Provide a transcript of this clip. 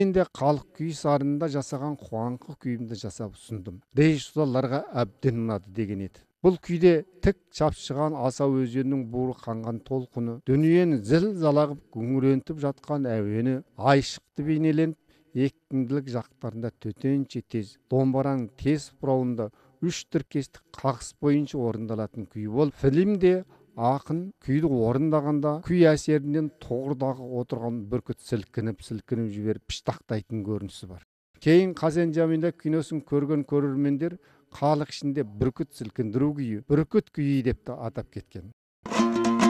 Енді халық күй сарынында жасаған қуаңқы күйімді жасап ұсындым. Режиссерларға әбден ұнады деген еді. Бұл күйде тік шапшыған асау өзеннің буырқанған толқыны, дүниені зіл-зала қып күңірентіп жатқан әуені айшықты бейнеленіп, екпінділік жақтарында төтенше тез, домбыраның тез бұрауында үш тіркестік қағыс бойынша орындалатын күй болып, фильмде ақын күйді орындағанда күй әсерінен тоғырдағы отырған бүркіт сілкініп жіберіп пыштақтайтын көрінісі бар. Кейін Қазен Жамиля киносын көрген көрермендер халық ішінде бүркіт сілкіндіру күйі, бүркіт күйі деп те атап кеткен.